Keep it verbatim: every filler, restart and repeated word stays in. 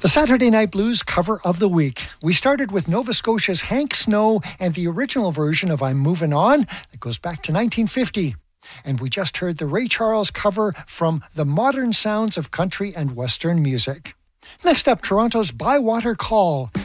The Saturday Night Blues cover of the week. We started with Nova Scotia's Hank Snow and the original version of I'm Moving On that goes back to nineteen fifty. And we just heard the Ray Charles cover from the modern sounds of country and western music. Next up, Toronto's Bywater Call.